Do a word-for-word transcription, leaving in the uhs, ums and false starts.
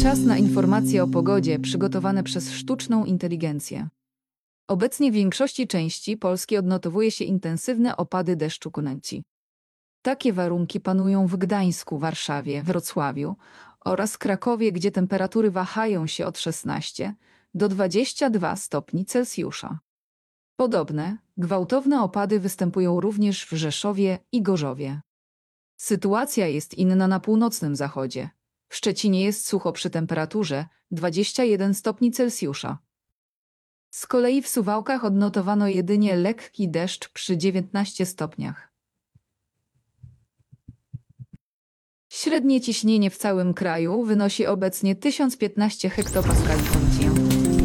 Czas na informacje o pogodzie przygotowane przez sztuczną inteligencję. Obecnie w większości części Polski odnotowuje się intensywne opady deszczu kunęci. Takie warunki panują w Gdańsku, Warszawie, Wrocławiu oraz Krakowie, gdzie temperatury wahają się od szesnastu do dwudziestu dwóch stopni Celsjusza. Podobne, gwałtowne opady występują również w Rzeszowie i Gorzowie. Sytuacja jest inna na północnym zachodzie. W Szczecinie jest sucho przy temperaturze dwudziestu jeden stopni Celsjusza. Z kolei w Suwałkach odnotowano jedynie lekki deszcz przy dziewiętnastu stopniach. Średnie ciśnienie w całym kraju wynosi obecnie tysiąc piętnaście hektopaskali.